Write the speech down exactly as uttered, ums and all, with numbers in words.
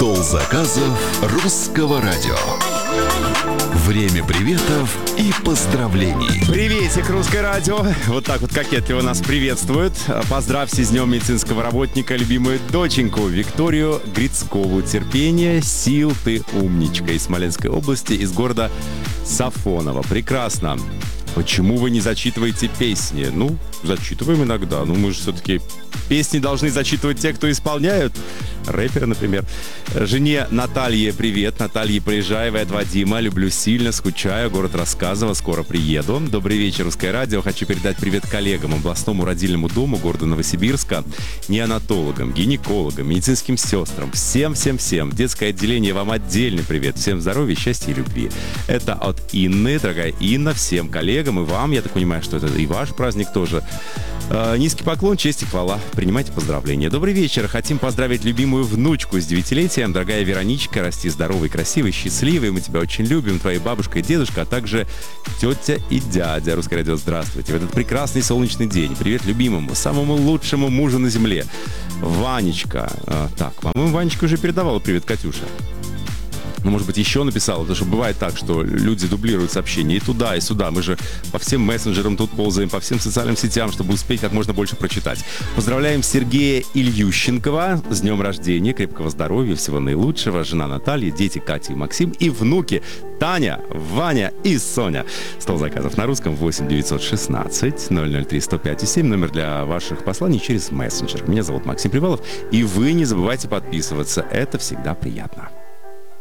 Стол заказов русского радио. Время приветов и поздравлений. Приветик, Русское радио. Вот так вот кокетливо нас приветствует. Поздравьте с днем медицинского работника любимую доченьку Викторию Грицкову. Терпения, сил, ты умничка. Из Смоленской области, из города Сафоново. Прекрасно. Почему вы не зачитываете песни? Ну, зачитываем иногда. Ну, мы же все-таки песни должны зачитывать те, кто исполняют. Рэперы, например. Жене Наталье привет. Наталье Полежаевой от Вадима. Люблю сильно, скучаю. Город Рассказово. Скоро приеду. Добрый вечер, Русское радио. Хочу передать привет коллегам, областному родильному дому города Новосибирска, неонатологам, гинекологам, медицинским сестрам. Всем-всем-всем. Детское отделение, вам отдельный привет. Всем здоровья, счастья и любви. Это от Инны. Дорогая Инна, всем коллегам и вам. Я так понимаю, что это и ваш праздник тоже. Э, низкий поклон, честь и хвала. Принимайте поздравления. Добрый вечер. Хотим поздравить любимую внучку с девятилетием. Дорогая Вероничка, расти здоровой, красивой, счастливой. Мы тебя очень любим. Твои бабушка и дедушка, а также тетя и дядя. Русское радио, здравствуйте. В этот прекрасный солнечный день. Привет любимому, самому лучшему мужу на земле. Ванечка. Э, так, по-моему, Ванечка уже передавала привет, Катюша. Ну, может быть, еще написала, потому что бывает так, что люди дублируют сообщения и туда, и сюда. Мы же по всем мессенджерам тут ползаем, по всем социальным сетям, чтобы успеть как можно больше прочитать. Поздравляем Сергея Ильющенкова с днем рождения, крепкого здоровья, всего наилучшего. Жена Наталья, дети Катя и Максим и внуки Таня, Ваня и Соня. Стол заказов на русском восемь девятьсот шестнадцать ноль ноль три сто пять и семь. Номер для ваших посланий через мессенджер. Меня зовут Максим Привалов. И вы не забывайте подписываться. Это всегда приятно.